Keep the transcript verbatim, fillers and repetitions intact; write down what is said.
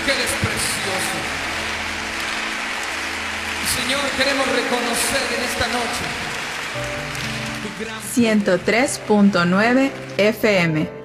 porque Él es precioso. Y Señor, queremos reconocer en esta noche tu gran ciento tres punto nueve F M